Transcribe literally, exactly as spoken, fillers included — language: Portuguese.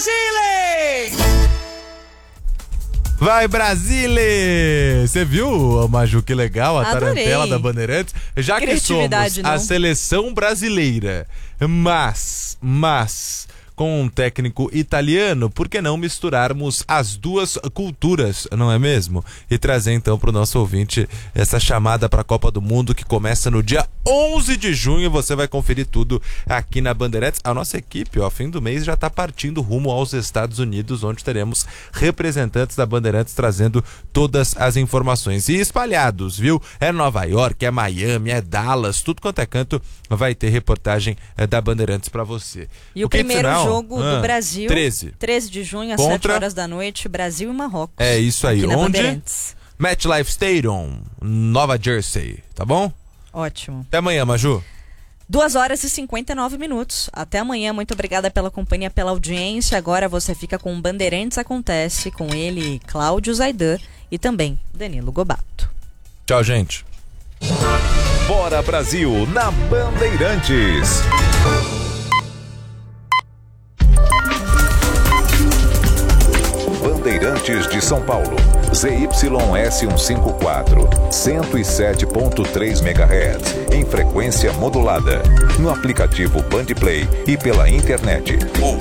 Brasile! Vai, Brasile! Você viu, Maju, que legal a Adorei. tarantela da Bandeirantes? Já que somos não. a seleção brasileira, mas, mas... com um técnico italiano, por que não misturarmos as duas culturas, não é mesmo? E trazer então para o nosso ouvinte essa chamada para a Copa do Mundo que começa no dia onze de junho. Você vai conferir tudo aqui na Bandeirantes. A nossa equipe, ó, fim do mês já está partindo rumo aos Estados Unidos, onde teremos representantes da Bandeirantes trazendo todas as informações. E espalhados, viu? É Nova York, é Miami, é Dallas, tudo quanto é canto vai ter reportagem é, da Bandeirantes para você. E o, o primeiro final, jogo ah, do Brasil, treze. treze de junho, às Contra... sete horas da noite, Brasil e Marrocos. É isso aí. Onde? Bandeirantes. MetLife Stadium, Nova Jersey, tá bom? Ótimo. Até amanhã, Maju. duas horas e cinquenta e nove minutos. Até amanhã, muito obrigada pela companhia, pela audiência. Agora você fica com Bandeirantes Acontece, com ele, Cláudio Zaidan e também Danilo Gobato. Tchau, gente. Bora Brasil na Bandeirantes. Bandeirantes de São Paulo, Z Y S cento e cinquenta e quatro, cento e sete ponto três megahertz, em frequência modulada, no aplicativo Bandplay e pela internet.